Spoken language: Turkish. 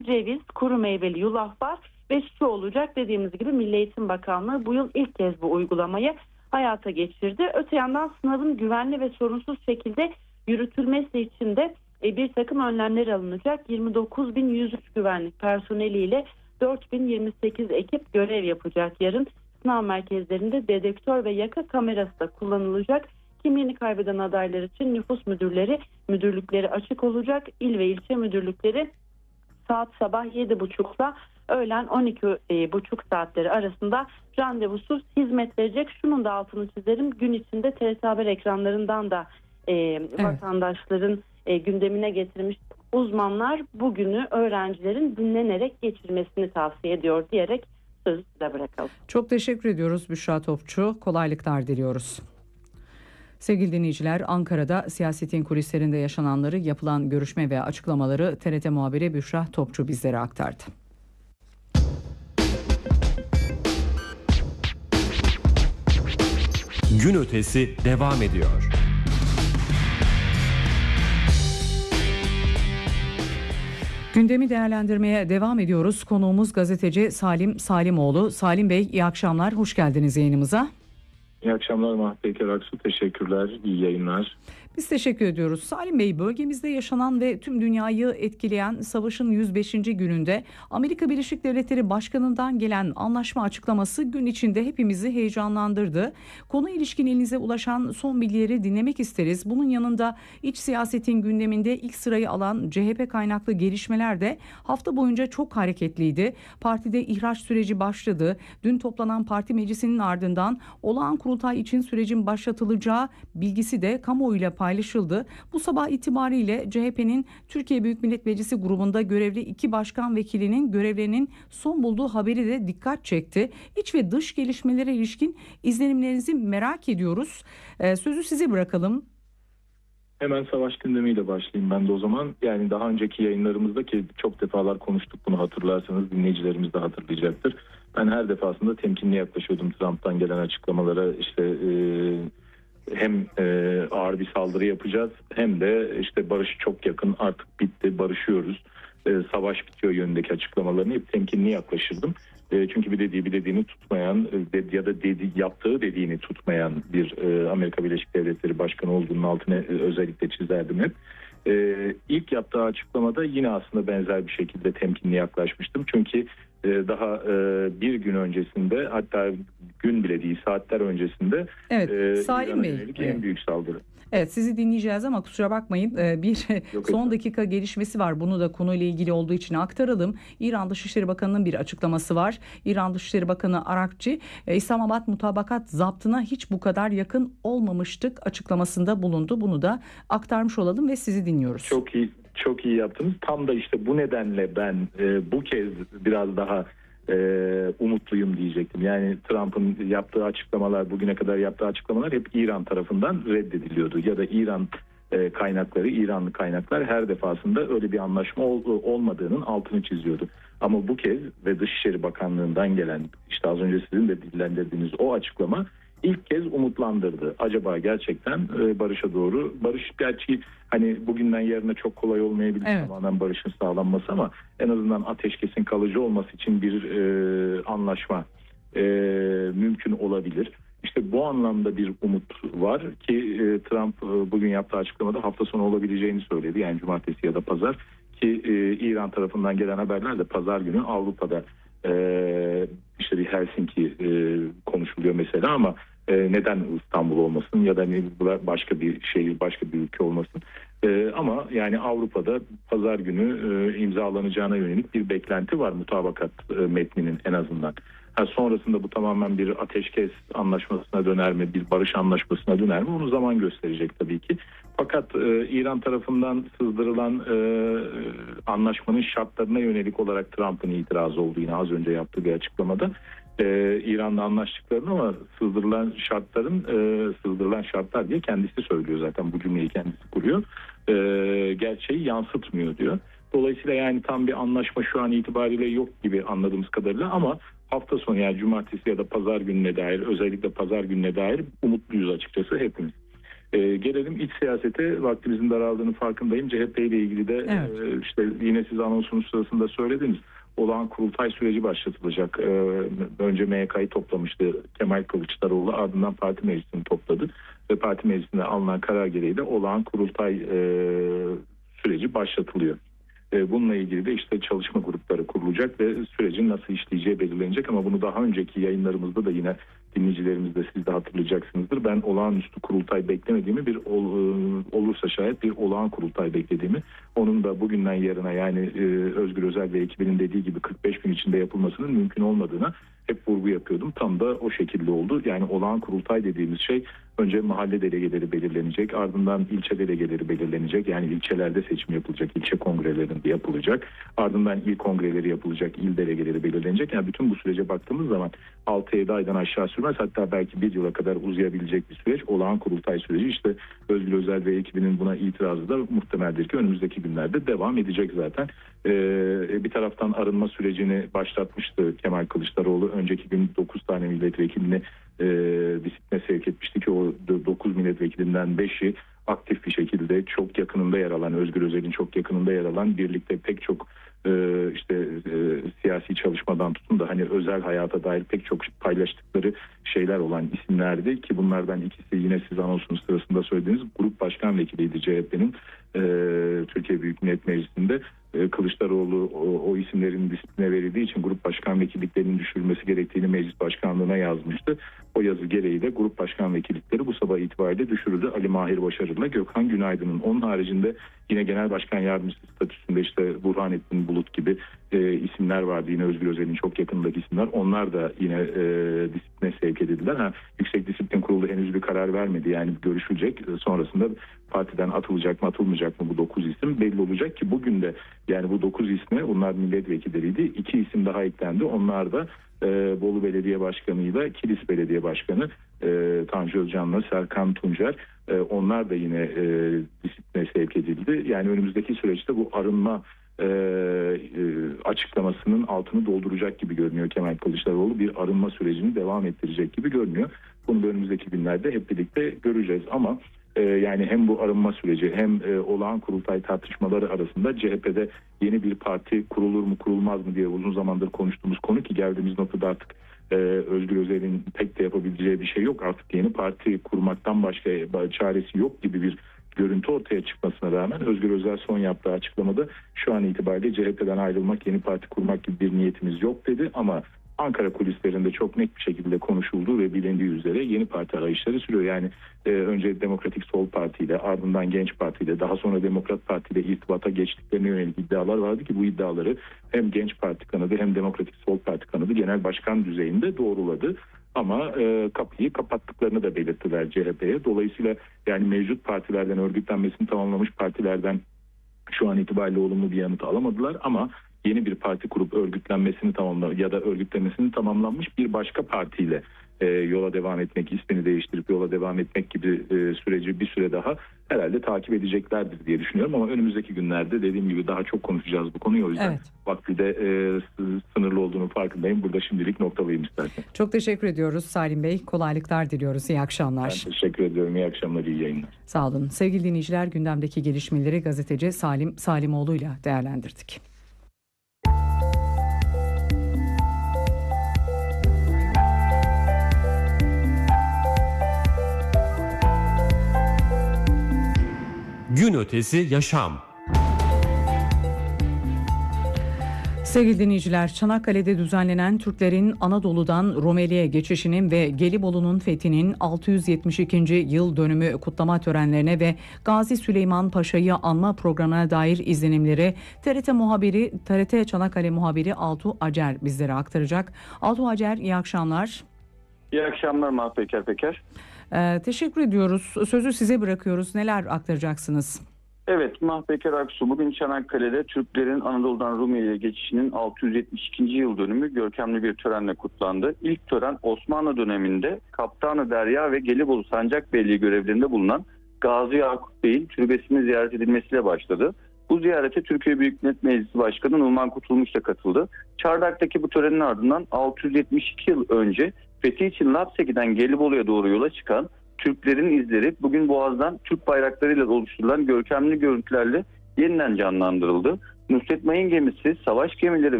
ceviz, kuru meyveli yulaf var ve su olacak. Dediğimiz gibi Milli Eğitim Bakanlığı bu yıl ilk kez bu uygulamayı hayata geçirdi. Öte yandan sınavın güvenli ve sorunsuz şekilde yürütülmesi için de bir takım önlemler alınacak. 29.103 güvenlik personeliyle 4.028 ekip görev yapacak yarın. Sınav merkezlerinde dedektör ve yaka kamerası da kullanılacak. Kimliğini kaybeden adaylar için nüfus müdürlükleri açık olacak. İl ve ilçe müdürlükleri saat sabah 7.30 ile öğlen 12.30 saatleri arasında randevusuz hizmet verecek. Şunun da altını çizerim. Gün içinde TRT Haber ekranlarından da vatandaşların gündemine getirmiş uzmanlar bugünü öğrencilerin dinlenerek geçirmesini tavsiye ediyor diyerek sözü size bırakalım. Çok teşekkür ediyoruz Büşra Topçu. Kolaylıklar diliyoruz. Sevgili dinleyiciler, Ankara'da siyasetin kulislerinde yaşananları, yapılan görüşme ve açıklamaları TRT muhabiri Büşra Topçu bizlere aktardı. Gün ötesi devam ediyor. Gündemi değerlendirmeye devam ediyoruz. Konuğumuz gazeteci Salim Salimoğlu. Salim Bey, iyi akşamlar, hoş geldiniz yayınımıza. İyi akşamlar Mahmut Peker Aksu, teşekkürler, iyi yayınlar. Biz teşekkür ediyoruz. Salim Bey, bölgemizde yaşanan ve tüm dünyayı etkileyen savaşın 105. gününde Amerika Birleşik Devletleri Başkanı'ndan gelen anlaşma açıklaması gün içinde hepimizi heyecanlandırdı. Konuya ilişkin elinize ulaşan son bilgileri dinlemek isteriz. Bunun yanında iç siyasetin gündeminde ilk sırayı alan CHP kaynaklı gelişmeler de hafta boyunca çok hareketliydi. Partide ihraç süreci başladı. Dün toplanan parti meclisinin ardından olağan kurultay için sürecin başlatılacağı bilgisi de kamuoyuyla paylaşıldı. Bu sabah itibariyle CHP'nin Türkiye Büyük Millet Meclisi grubunda görevli 2 başkan vekilinin görevlerinin son bulduğu haberi de dikkat çekti. İç ve dış gelişmelere ilişkin izlenimlerinizi merak ediyoruz. Sözü size bırakalım. Hemen savaş gündemiyle başlayayım ben de o zaman. Yani daha önceki yayınlarımızda ki çok defalar konuştuk, bunu hatırlarsanız dinleyicilerimiz de hatırlayacaktır. Ben her defasında temkinli yaklaşıyordum Trump'tan gelen açıklamalara. İşte hem ağır bir saldırı yapacağız hem de işte barış çok yakın, artık bitti, barışıyoruz, savaş bitiyor yönündeki açıklamalarını hep temkinli yaklaşırdım. Çünkü bir dediğini tutmayan ya da yaptığı dediğini tutmayan bir Amerika Birleşik Devletleri Başkanı olduğunun altını özellikle çizerdim hep. İlk yaptığı açıklamada yine aslında benzer bir şekilde temkinli yaklaşmıştım. Çünkü daha bir gün öncesinde, hatta gün bile değil saatler öncesinde Salim Bey, en büyük saldırı. Evet, sizi dinleyeceğiz ama kusura bakmayın, bir son dakika gelişmesi var. Bunu da konuyla ilgili olduğu için aktaralım. İran Dışişleri Bakanı'nın bir açıklaması var. İran Dışişleri Bakanı Arakçi, İslamabad mutabakat zaptına hiç bu kadar yakın olmamıştık açıklamasında bulundu. Bunu da aktarmış olalım ve sizi dinliyoruz. Çok iyi yaptınız. Tam da işte bu nedenle ben bu kez biraz daha umutluyum diyecektim. Yani Trump'ın yaptığı açıklamalar, bugüne kadar yaptığı açıklamalar hep İran tarafından reddediliyordu. Ya da İran kaynakları, İranlı kaynaklar her defasında öyle bir anlaşma olmadığının altını çiziyordu. Ama bu kez ve Dışişleri Bakanlığı'ndan gelen, işte az önce sizin de dillendirdiğiniz o açıklama ilk kez umutlandırdı. Acaba gerçekten barışa doğru, barış gerçi hani bugünden yarına çok kolay olmayabilir, evet, tamamen barışın sağlanması, ama en azından ateşkesin kalıcı olması için bir anlaşma mümkün olabilir. İşte bu anlamda bir umut var ki Trump bugün yaptığı açıklamada hafta sonu olabileceğini söyledi. Yani cumartesi ya da pazar, ki İran tarafından gelen haberler de pazar günü Avrupa'da işte bir Helsinki konuşuluyor mesela, ama neden İstanbul olmasın ya da başka bir şehir, başka bir ülke olmasın. Ama yani Avrupa'da pazar günü imzalanacağına yönelik bir beklenti var mutabakat metninin en azından. Sonrasında bu tamamen bir ateşkes anlaşmasına döner mi, bir barış anlaşmasına döner mi, onu zaman gösterecek tabii ki. Fakat İran tarafından sızdırılan anlaşmanın şartlarına yönelik olarak Trump'ın itirazı oldu yine az önce yaptığı bir açıklamada. İran'la anlaştıklarını, ama sızdırılan şartlar diye kendisi söylüyor zaten, bu cümleyi kendisi kuruyor. Gerçeği yansıtmıyor diyor. Dolayısıyla yani tam bir anlaşma şu an itibariyle yok gibi anladığımız kadarıyla, ama hafta sonu yani cumartesi ya da pazar gününe dair, özellikle pazar gününe dair umutluyuz açıkçası hepimiz. Gelelim iç siyasete. Vaktimizin daraldığını farkındayım. CHP ile ilgili de Evet. işte yine siz anonsunuz sırasında söylediniz. Olağan kurultay süreci başlatılacak. Önce MYK'yı toplamıştı Kemal Kılıçdaroğlu, ardından parti meclisini topladı ve parti meclisinde alınan karar gereği de olağan kurultay süreci başlatılıyor. Bununla ilgili de işte çalışma grupları kurulacak ve sürecin nasıl işleyeceği belirlenecek, ama bunu daha önceki yayınlarımızda da yine dinleyicilerimiz de siz de hatırlayacaksınızdır. Ben olağanüstü kurultay beklemediğimi, olursa şayet bir olağan kurultay beklediğimi, onun da bugünden yarına yani Özgür Özel ve ekibinin dediği gibi 45 gün içinde yapılmasının mümkün olmadığına hep vurgu yapıyordum. Tam da o şekilde oldu. Yani olağan kurultay dediğimiz şey önce mahalle delegeleri belirlenecek, ardından ilçe delegeleri belirlenecek. Yani ilçelerde seçim yapılacak, ilçe kongrelerinde yapılacak. Ardından il kongreleri yapılacak, il delegeleri belirlenecek. Yani bütün bu sürece baktığımız zaman 6-7 aydan aşağı sürmez. Hatta belki 1 yıla kadar uzayabilecek bir süreç. Olağan kurultay süreci, işte Özgür Özel ve ekibinin buna itirazı da muhtemeldir ki önümüzdeki günlerde devam edecek zaten. Bir taraftan arınma sürecini başlatmıştı Kemal Kılıçdaroğlu. Önceki gün 9 tane milletvekilini disipline sevk etmişti ki o 9 milletvekilinden 5'i aktif bir şekilde çok yakınında yer alan, Özgür Özel'in çok yakınında yer alan, birlikte pek çok siyasi çalışmadan tutun da hani özel hayata dair pek çok paylaştıkları şeyler olan isimlerdi ki bunlardan ikisi yine siz anonsunuz sırasında söylediğiniz grup başkan vekiliydi CHP'nin Türkiye Büyük Millet Meclisi'nde. Kılıçdaroğlu o isimlerin disipline verildiği için grup başkan vekilliklerinin düşürülmesi gerektiğini meclis başkanlığına yazmıştı. O yazı gereği de grup başkan vekillikleri bu sabah itibariyle düşürüldü. Ali Mahir Başarır'la Gökhan Günaydın'ın. Onun haricinde yine genel başkan yardımcısı statüsünde işte Burhanettin Bulut gibi isimler vardı. Yine Özgür Özel'in çok yakınındaki isimler. Onlar da yine disipline sevk edildiler. Yüksek Disiplin Kurulu henüz bir karar vermedi. Yani görüşülecek. Sonrasında partiden atılacak mı atılmayacak mı bu 9 isim belli olacak ki bugün de yani bu 9 isme, onlar milletvekilleriydi. 2 isim daha eklendi. Onlar da Bolu Belediye Başkanı'yla Kilis Belediye Başkanı Tanju Özcan'la Serkan Tuncer, onlar da yine disipline sevk edildi. Yani önümüzdeki süreçte bu arınma açıklamasının altını dolduracak gibi görünüyor Kemal Kılıçdaroğlu. Bir arınma sürecini devam ettirecek gibi görünüyor. Bunu da önümüzdeki günlerde hep birlikte göreceğiz ama yani hem bu arınma süreci hem olağan kurultay tartışmaları arasında CHP'de yeni bir parti kurulur mu kurulmaz mı diye uzun zamandır konuştuğumuz konu ki geldiğimiz noktada artık Özgür Özel'in pek de yapabileceği bir şey yok. Artık yeni parti kurmaktan başka çaresi yok gibi bir görüntü ortaya çıkmasına rağmen Özgür Özel son yaptığı açıklamada şu an itibariyle CHP'den ayrılmak, yeni parti kurmak gibi bir niyetimiz yok dedi ama Ankara kulislerinde çok net bir şekilde konuşulduğu ve bilindiği üzere yeni parti arayışları sürüyor. Yani önce Demokratik Sol Parti ile, ardından Genç Parti ile, daha sonra Demokrat Parti ile irtibata geçtiklerine yönelik iddialar vardı ki bu iddiaları hem Genç Parti kanadı hem Demokratik Sol Parti kanadı genel başkan düzeyinde doğruladı. Ama kapıyı kapattıklarını da belirttiler CHP'ye. Dolayısıyla yani mevcut partilerden, örgütlenmesini tamamlamış partilerden şu an itibariyle olumlu bir yanıt alamadılar ama yeni bir parti kurup örgütlenmesini ya da örgütlenmesini tamamlanmış bir başka partiyle yola devam etmek, ismini değiştirip yola devam etmek gibi süreci bir süre daha herhalde takip edeceklerdir diye düşünüyorum. Ama önümüzdeki günlerde dediğim gibi daha çok konuşacağız bu konuyu. O yüzden vakti de sınırlı olduğunu farkındayım. Burada şimdilik noktalayayım istersen. Çok teşekkür ediyoruz Salim Bey. Kolaylıklar diliyoruz. İyi akşamlar. Ben teşekkür ediyorum. İyi akşamlar, iyi yayınlar. Sağ olun. Sevgili dinleyiciler, gündemdeki gelişmeleri gazeteci Salim Salimoğlu'yla değerlendirdik. Gün ötesi yaşam. Sevgili dinleyiciler, Çanakkale'de düzenlenen Türklerin Anadolu'dan Rumeli'ye geçişinin ve Gelibolu'nun fethinin 672. yıl dönümü kutlama törenlerine ve Gazi Süleyman Paşa'yı anma programına dair izlenimleri TRT Çanakkale muhabiri Altuğ Acer bizlere aktaracak. Altuğ Acer, iyi akşamlar. İyi akşamlar Mahpeker Peker. Teşekkür ediyoruz. Sözü size bırakıyoruz. Neler aktaracaksınız? Evet, Mahpeker Aksu, bugün Çanakkale'de Türklerin Anadolu'dan Rumeli'ye geçişinin 672. yıl dönümü görkemli bir törenle kutlandı. İlk tören Osmanlı döneminde Kaptanı Derya ve Gelibolu Sancakbeyliği görevlerinde bulunan Gazi Yakup Bey'in türbesini ziyaret edilmesiyle başladı. Bu ziyarete Türkiye Büyük Millet Meclisi Başkanı Numan Kurtulmuş da katıldı. Çardak'taki bu törenin ardından 672 yıl önce fethi için Lapseki'den Gelibolu'ya doğru yola çıkan Türklerin izleri bugün Boğaz'dan Türk bayraklarıyla oluşturulan görkemli görüntülerle yeniden canlandırıldı. Nusret Mayın gemisi, savaş gemileri